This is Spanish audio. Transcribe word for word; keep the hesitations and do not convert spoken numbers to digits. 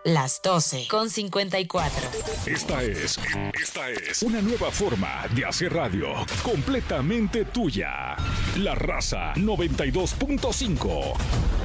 las doce con cincuenta y cuatro. Esta es, esta es una nueva forma de hacer radio completamente tuya. La Raza noventa y dos punto cinco.